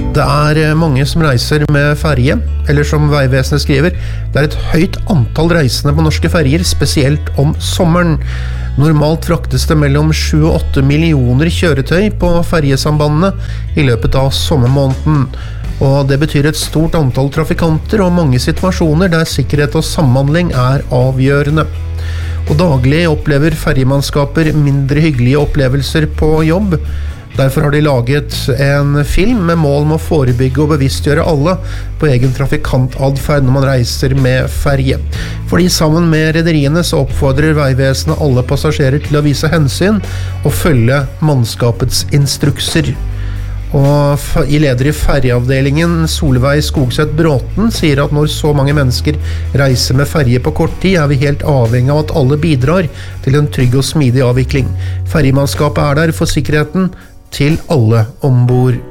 Det mange som reiser med ferje, eller som Veivesenet skriver, det et høyt antall reisende på norske ferjer, spesielt om sommeren. Normalt fraktes det mellom 7 og 8 millioner kjøretøy på ferjesambandene i løpet av sommermåneden. Og det betyr et stort antall trafikanter og mange situasjoner der sikkerhet og samhandling avgjørende. Og daglig opplever ferjemannskaper mindre hyggelige opplevelser på jobb. Derfor har de laget en film med mål om å forebygge og bevisstgjøre alle på egen trafikantadferd når man reiser med ferje. Fordi sammen med rederiene så oppfordrer Veivesenet alle passasjerer til å vise hensyn og følge mannskapets instrukser. Og leder i ferjeavdelingen Solveig Skogseth Bråten sier at når så mange mennesker reiser med ferje på kort tid, vi helt avhengig av at alle bidrar til en trygg og smidig avvikling. Ferjemannskapet der for sikkerheten til alle ombord.